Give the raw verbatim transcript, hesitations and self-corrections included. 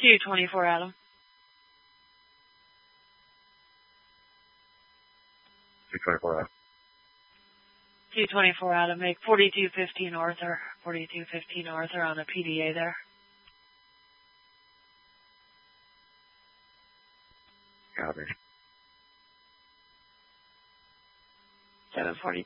two twenty-four, Adam. two twenty-four, Adam. two twenty-four, Adam. Make forty-two fifteen Arthur. forty-two fifteen Arthur on a P D A there. Copy. seven forty.